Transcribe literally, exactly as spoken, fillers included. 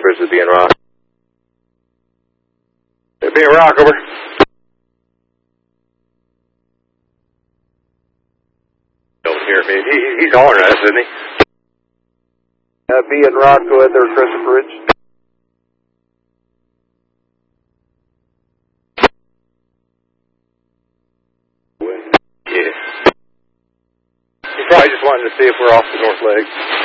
Bridge to being Rock. Being Rock, over. Don't hear me. He, he's hollering at us, isn't he? Uh, being Rock, go ahead there, Crescent Bridge. Yeah. He's probably just wanting to see if we're off the north leg.